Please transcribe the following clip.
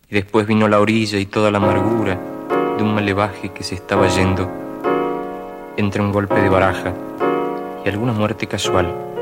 y después vino la orilla y toda la amargura de un malevaje que se estaba yendo entre un golpe de baraja y alguna muerte casual.